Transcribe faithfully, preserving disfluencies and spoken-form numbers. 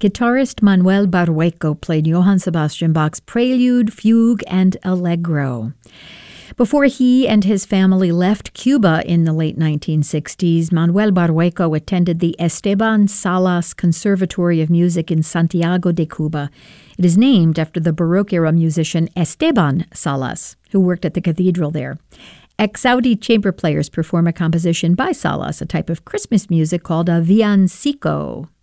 Guitarist Manuel Barrueco played Johann Sebastian Bach's Prelude, Fugue, and Allegro. Before he and his family left Cuba in the late nineteen sixties, Manuel Barrueco attended the Esteban Salas Conservatory of Music in Santiago de Cuba. It is named after the Baroque-era musician Esteban Salas, who worked at the cathedral there. Ex-Saudi chamber players perform a composition by Salas, a type of Christmas music called a villancico.